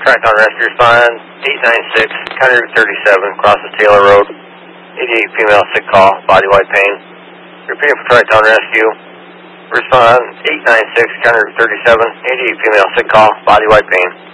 Tri-Town Rescue respond 896, County Route 37, crosses Taylor Road. 88 female, sick call, body wide pain. Repeating for Tri-Town Rescue. Respond 896, County Route 37, 88 female, sick call, body wide pain.